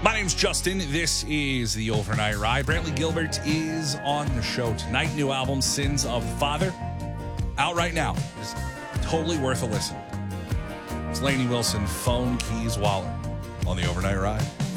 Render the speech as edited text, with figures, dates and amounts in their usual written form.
My name's Justin. This is the Overnight Ride. Brantley Gilbert is on the show tonight. New album, Sins of the Father, out right now. Just totally worth a listen. It's Lainey Wilson, Phone Keys Wallet on the Overnight Ride.